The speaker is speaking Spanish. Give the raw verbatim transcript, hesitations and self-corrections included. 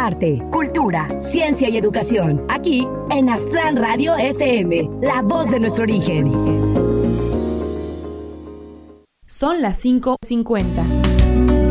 arte, cultura, ciencia y educación. Aquí en Aztlán Radio F M, la voz de nuestro origen. Son las cinco cincuenta.